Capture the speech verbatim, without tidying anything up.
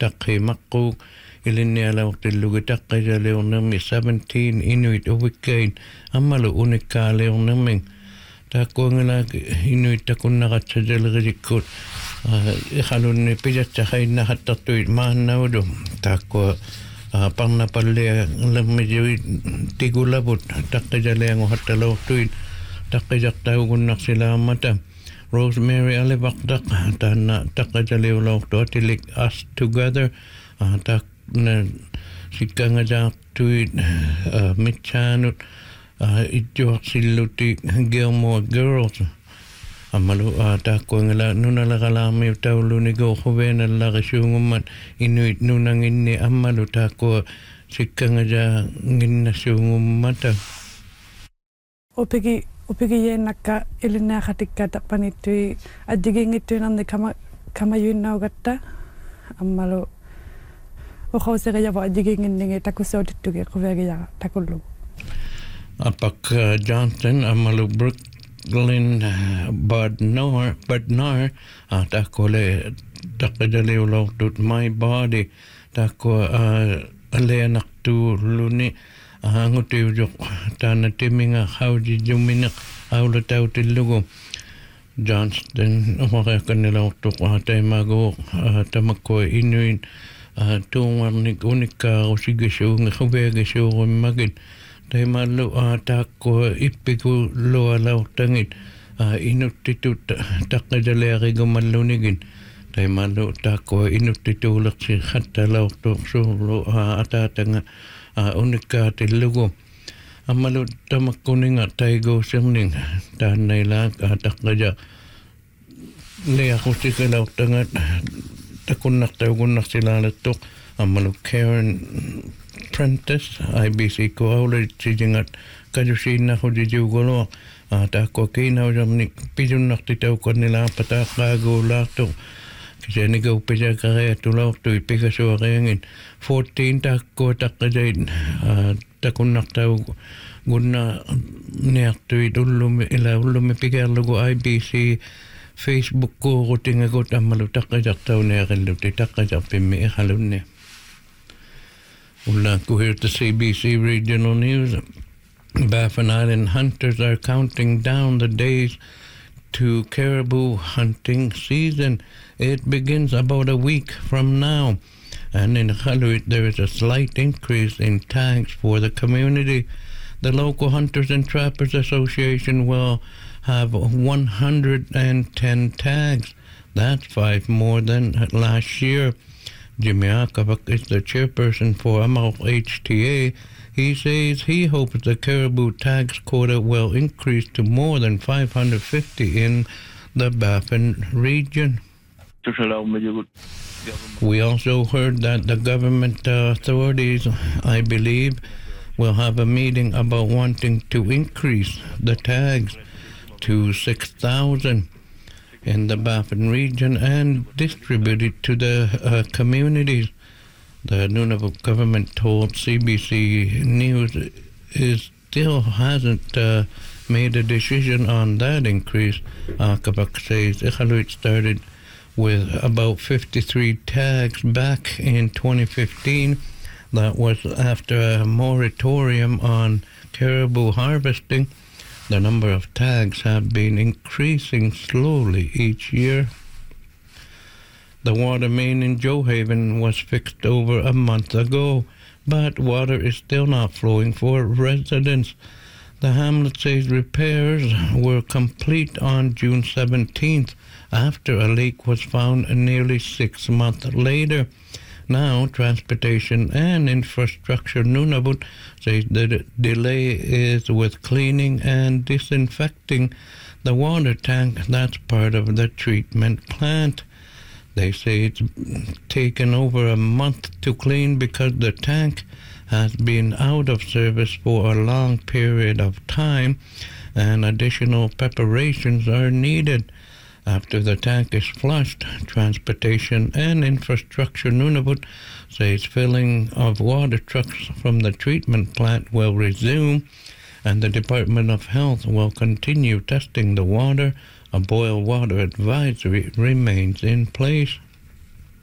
taqi maqquk ilinnialauqtillugi taqqijaliornermi seventeen Inuit uwikkain ammalu unikkaaliornerming taakkuangala Inuit takunnaqatsajalerikkut iqalunni pijatsaqainnaqattartuit maannaudu taakkua parnapallia lermijuit tigulavut taqqijaliangu hattalaortuit taqqijaqtaugunnarsilaammata Rosemary alivaqtaq taanna taqqajaliulaortuatilik Us Together taakna sikkangajaartuit mitsaanut itjuarsilluti Gilmore Girls amalu taakkuangala nunalaqalaarmiu taulunigo huveenallarisuungummat Inuit nunanginni ammalu taakkua sikkangaja nginnasuungummata opigi opigi yennakka ilinnaaqatikka tappanittui ajjigingittuinarni kama kamayuinnaugatta ammalu uqauseriyavo ajjiginginningi takussautittugi quvegiyaqa takullu apak Johnson amalu Brooklyn Badnar Badnar takkole taqqajaliulortut My Body takkua aleanartuuluni angutiujoq taana timinga hauji jumineq aulatautillugu Johnston umareqannilortuq taimaguuq tamakkua Inuit tuungarnik unikkaarusigisuungi huveagisuurummagit taimallu taakkua ippiku lualaortangit inuttitut taqqajaliarigumallunigin taimallu taakkua inuttituulersi hattalaortuq suurlu ataatanga unikkaatilugu ammalu tamakkuninga taigouserning taannailaak taqqaja leaqusikalaortangat takunnartaugunnarsilaalattuq ammalu Karen Prentice I B C koaulitsijingat kajusiinnaqujijuuguluaq taakkua kiinausernik pijunnartitauqannilaaqa taaqqaaguulaartuq kisaniga upijaqariatulaortui pikasuariangin fourteen taakkua taqqajait takunnartau gunna niartuit ullumi ila ullumi pikerlugu I B C Facebook kuurutingagut ammalu taqqajaqtauniaqilluti taqqajaqpimmi iqalunni ullaakku here to C B C Regional News. Baffin Island hunters are counting down the days to caribou hunting season. It begins about a week from now. And in Khaluit, there is a slight increase in tags for the community. The local Hunters and Trappers Association will have one hundred ten tags. That's five more than last year. Jimmy Akavak is the chairperson for Amalf H T A. He says he hopes the caribou tags quota will increase to more than five hundred fifty in the Baffin region. We also heard that the government uh, authorities, I believe, will have a meeting about wanting to increase the tags to six thousand in the Baffin region and distribute it to the uh, communities. The Nunavut government told C B C News it still hasn't uh, made a decision on that increase. Akavak says Iqaluit started with about fifty-three tags back in twenty fifteen. That was after a moratorium on caribou harvesting. The number of tags have been increasing slowly each year. The water main in Johaven was fixed over a month ago, but water is still not flowing for residents. The hamlet says repairs were complete on June seventeenth after a leak was found nearly six months later. Now, Transportation and Infrastructure Nunavut says the delay is with cleaning and disinfecting the water tank that's part of the treatment plant. They say it's taken over a month to clean because the tank has been out of service for a long period of time and additional preparations are needed. After the tank is flushed, Transportation and Infrastructure Nunavut says filling of water trucks from the treatment plant will resume and the Department of Health will continue testing the water. A boil water advisory remains in place.